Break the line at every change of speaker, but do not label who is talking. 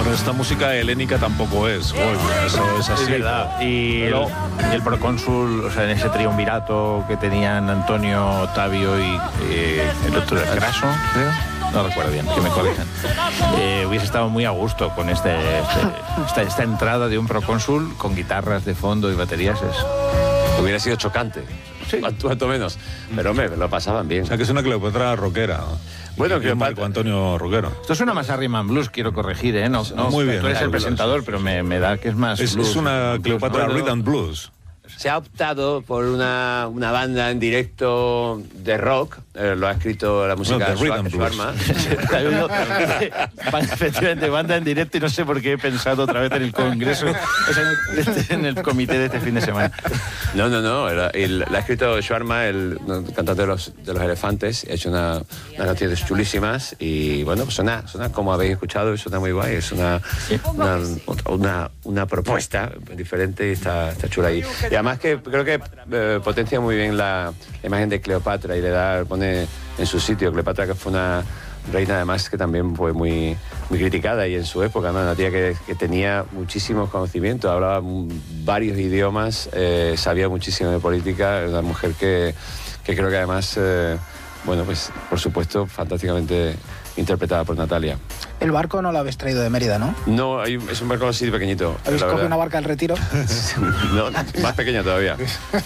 Pero esta música helénica tampoco es. Eso es así.
Es verdad. Y el procónsul, o sea, en ese triunvirato que tenían Antonio, Otavio y el otro, Graso, creo. No recuerdo bien, que me corrijan. Hubiese estado muy a gusto con esta entrada de un procónsul con guitarras de fondo y baterías.
Hubiera sido chocante. Sí. Cuanto menos. Pero me lo pasaban bien.
O sea, que es una Cleopatra rockera.
Bueno,
que Marco Antonio rockero.
Esto suena más a Rhythm and Blues, quiero corregir, ¿eh? No,
muy bien.
Tú eres el presentador, pero me da que es más
es,
blues.
Es una Cleopatra Rhythm and Blues.
Se ha optado por una banda en directo de rock, lo ha escrito la música de Schwarma.
Efectivamente, banda en directo, y no sé por qué he pensado otra vez en el congreso, o sea, en el comité de este fin de semana.
No, la ha escrito Schwarma, el cantante de los Elefantes, ha hecho unas canciones chulísimas y bueno, pues suena como habéis escuchado, suena muy guay, es una propuesta diferente y está chula ahí. Y además que creo que potencia muy bien la imagen de Cleopatra y pone en su sitio. Cleopatra, que fue una reina además que también fue muy criticada y en su época, ¿no? Una tía que tenía muchísimos conocimientos, hablaba varios idiomas, sabía muchísimo de política, una mujer que creo que además, bueno, pues por supuesto, fantásticamente interpretada por Natalia.
El barco no lo habéis traído de Mérida, ¿no?
No, es un barco así pequeñito.
¿Habéis cogido una barca al Retiro?
No, más pequeña todavía.